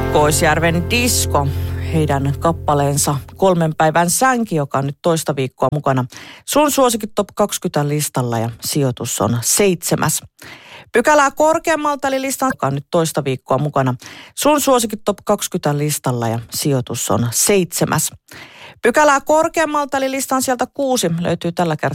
Koisjärven Disko, heidän kappaleensa 3 päivän sänki, joka on nyt toista viikkoa mukana sun suosikit top 20 listalla ja sijoitus on 7. Pykälää korkeammalta eli listan, joka on nyt toista viikkoa mukana sun suosikit top 20 listalla ja sijoitus on 7. Pykälää korkeammalta eli listan sieltä 6 löytyy tällä kertaa